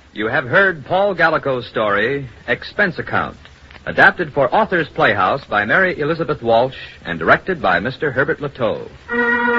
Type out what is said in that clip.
You have heard Paul Gallico's story, Expense Account, adapted for Authors Playhouse by Mary Elizabeth Walsh and directed by Mr. Herbert Lateau.